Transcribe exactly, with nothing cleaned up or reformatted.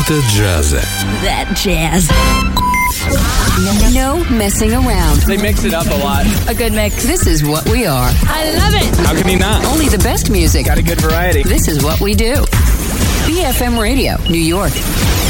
Minuta джаза. That jazz. No messing around. They mix it up a lot. A good mix. This is what we are. I love it. How can you not? Only the best music. Got a good variety. This is what we do. B F M Radio, New York.